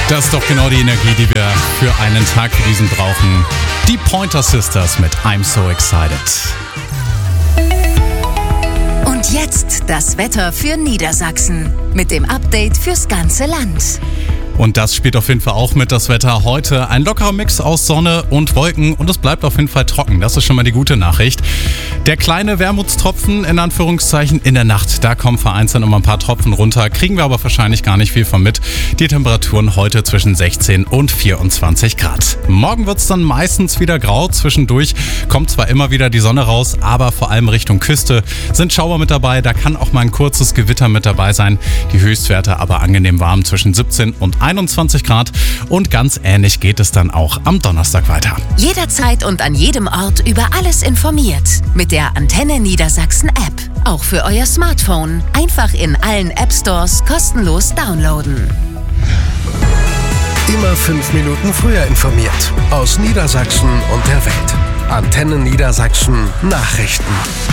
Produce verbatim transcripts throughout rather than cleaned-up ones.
Das ist doch genau die Energie, die wir für einen Tag wie diesen brauchen. Die Pointer Sisters mit I'm So Excited. Und jetzt das Wetter für Niedersachsen mit dem Update fürs ganze Land. Und das spielt auf jeden Fall auch mit, das Wetter heute. Ein lockerer Mix aus Sonne und Wolken und es bleibt auf jeden Fall trocken. Das ist schon mal die gute Nachricht. Der kleine Wermutstropfen in Anführungszeichen in der Nacht. Da kommen vereinzelt noch mal ein paar Tropfen runter. Kriegen wir aber wahrscheinlich gar nicht viel von mit. Die Temperaturen heute zwischen sechzehn und vierundzwanzig Grad. Morgen wird es dann meistens wieder grau. Zwischendurch kommt zwar immer wieder die Sonne raus, aber vor allem Richtung Küste sind Schauer mit dabei. Da kann auch mal ein kurzes Gewitter mit dabei sein. Die Höchstwerte aber angenehm warm zwischen siebzehn und einundzwanzig Grad und ganz ähnlich geht es dann auch am Donnerstag weiter. Jederzeit und an jedem Ort über alles informiert. Mit der Antenne Niedersachsen App. Auch für euer Smartphone. Einfach in allen App Stores kostenlos downloaden. Immer fünf Minuten früher informiert. Aus Niedersachsen und der Welt. Antenne Niedersachsen Nachrichten.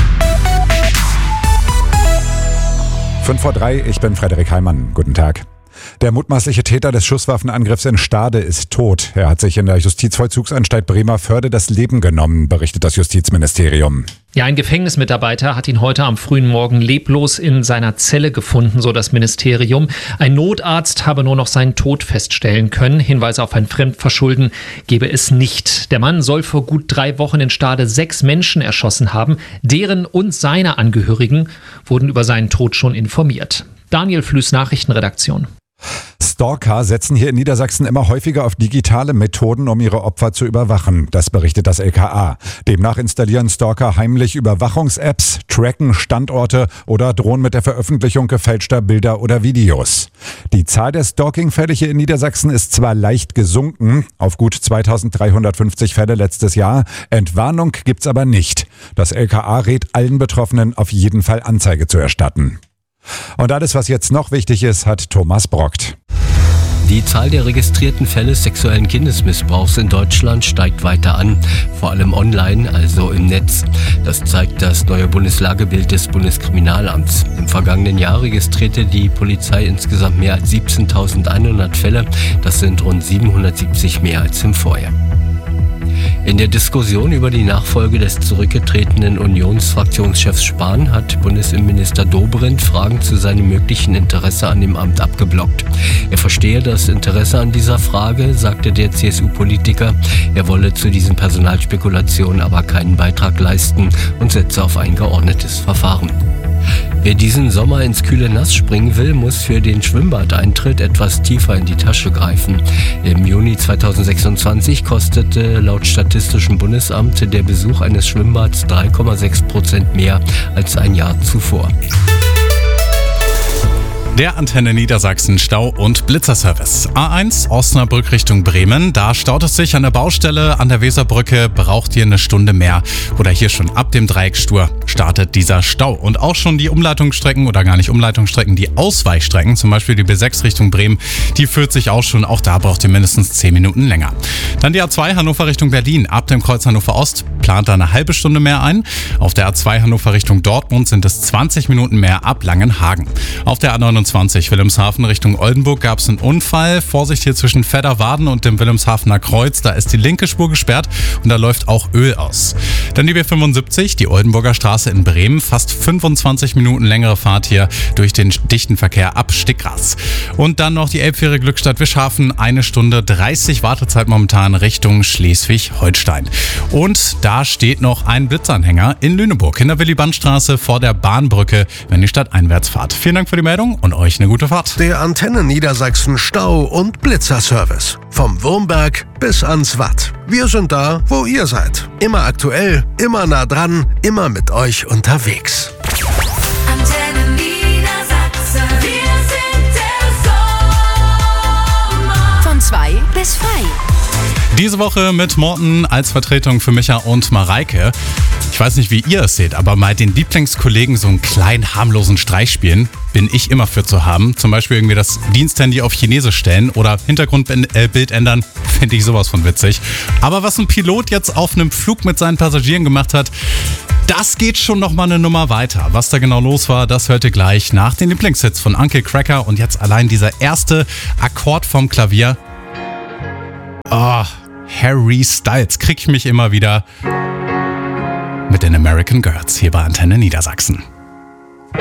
fünf vor drei, ich bin Frederik Heimann. Guten Tag. Der mutmaßliche Täter des Schusswaffenangriffs in Stade ist tot. Er hat sich in der Justizvollzugsanstalt Bremervörde das Leben genommen, berichtet das Justizministerium. Ja, ein Gefängnismitarbeiter hat ihn heute am frühen Morgen leblos in seiner Zelle gefunden, so das Ministerium. Ein Notarzt habe nur noch seinen Tod feststellen können. Hinweise auf ein Fremdverschulden gebe es nicht. Der Mann soll vor gut drei Wochen in Stade sechs Menschen erschossen haben. Deren und seine Angehörigen wurden über seinen Tod schon informiert. Daniel Flüß, Nachrichtenredaktion. Stalker setzen hier in Niedersachsen immer häufiger auf digitale Methoden, um ihre Opfer zu überwachen. Das berichtet das L K A. Demnach installieren Stalker heimlich Überwachungs-Apps, tracken Standorte oder drohen mit der Veröffentlichung gefälschter Bilder oder Videos. Die Zahl der Stalking-Fälle hier in Niedersachsen ist zwar leicht gesunken, auf gut zweitausenddreihundertfünfzig Fälle letztes Jahr. Entwarnung gibt's aber nicht. Das L K A rät allen Betroffenen, auf jeden Fall Anzeige zu erstatten. Und alles, was jetzt noch wichtig ist, hat Thomas Brockt. Die Zahl der registrierten Fälle sexuellen Kindesmissbrauchs in Deutschland steigt weiter an, vor allem online, also im Netz. Das zeigt das neue Bundeslagebild des Bundeskriminalamts. Im vergangenen Jahr registrierte die Polizei insgesamt mehr als siebzehntausendeinhundert Fälle. Das sind rund siebenhundertsiebzig mehr als im Vorjahr. In der Diskussion über die Nachfolge des zurückgetretenen Unionsfraktionschefs Spahn hat Bundesinnenminister Dobrindt Fragen zu seinem möglichen Interesse an dem Amt abgeblockt. Er verstehe das Interesse an dieser Frage, sagte der C S U-Politiker. Er wolle zu diesen Personalspekulationen aber keinen Beitrag leisten und setze auf ein geordnetes Verfahren. Wer diesen Sommer ins kühle Nass springen will, muss für den Schwimmbadeintritt etwas tiefer in die Tasche greifen. Im Juni zweitausendsechsundzwanzig kostete laut Statistischem Bundesamt der Besuch eines Schwimmbads drei Komma sechs Prozent mehr als ein Jahr zuvor. Der Antenne Niedersachsen Stau- und Blitzerservice. A eins Osnabrück Richtung Bremen. Da staut es sich an der Baustelle an der Weserbrücke. Braucht ihr eine Stunde mehr. Oder hier schon ab dem Dreieckstur startet dieser Stau. Und auch schon die Umleitungsstrecken oder gar nicht Umleitungsstrecken, die Ausweichstrecken, zum Beispiel die B sechs Richtung Bremen, die führt sich auch schon. Auch da braucht ihr mindestens zehn Minuten länger. Dann die A zwei Hannover Richtung Berlin. Ab dem Kreuz Hannover Ost plant da eine halbe Stunde mehr ein. Auf der A zwei Hannover Richtung Dortmund sind es zwanzig Minuten mehr ab Langenhagen. Auf der A neunundzwanzig Wilhelmshaven Richtung Oldenburg gab es einen Unfall. Vorsicht hier zwischen Fedderwarden und dem Wilhelmshavener Kreuz. Da ist die linke Spur gesperrt und da läuft auch Öl aus. Dann die B fünfundsiebzig, die Oldenburger Straße in Bremen. Fast fünfundzwanzig Minuten längere Fahrt hier durch den dichten Verkehr ab Stickgras. Und dann noch die Elbfähre Glückstadt Wischhafen. Eine Stunde dreißig Wartezeit momentan Richtung Schleswig-Holstein. Und da steht noch ein Blitzanhänger in Lüneburg in der Willy-Brandt-Straße vor der Bahnbrücke, wenn die Stadt einwärts fahrt. Vielen Dank für die Meldung und euch eine gute Fahrt. Der Antenne Niedersachsen Stau- und Blitzerservice. Vom Wurmberg bis ans Watt. Wir sind da, wo ihr seid. Immer aktuell, immer nah dran, immer mit euch unterwegs. Antenne Niedersachsen. Wir sind der Sommer. Von zwei bis frei. Diese Woche mit Morten als Vertretung für Micha und Mareike. Ich weiß nicht, wie ihr es seht, aber mal den Lieblingskollegen so einen kleinen, harmlosen Streich spielen, bin ich immer für zu haben. Zum Beispiel irgendwie das Diensthandy auf Chinesisch stellen oder Hintergrundbild ändern, finde ich sowas von witzig. Aber was ein Pilot jetzt auf einem Flug mit seinen Passagieren gemacht hat, Das geht schon noch mal eine Nummer weiter. Was da genau los war, das hört ihr gleich nach den Lieblingshits von Uncle Cracker. Und jetzt allein dieser erste Akkord vom Klavier. Oh, Harry Styles, krieg ich mich immer wieder mit den American Girls hier bei Antenne Niedersachsen.